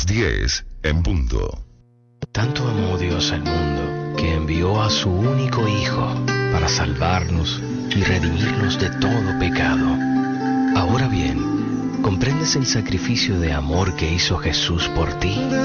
las 10 en punto. Tanto amó Dios al mundo que envió a su único Hijo para salvarnos y redimirnos de todo pecado. Ahora bien, ¿comprendes el sacrificio de amor que hizo Jesús por ti?